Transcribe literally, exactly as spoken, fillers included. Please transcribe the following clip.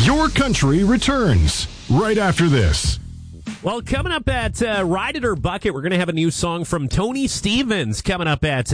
Your Country returns right after this. Well, coming up at uh, Ride It or Bucket, we're going to have a new song from Tony Stevens coming up at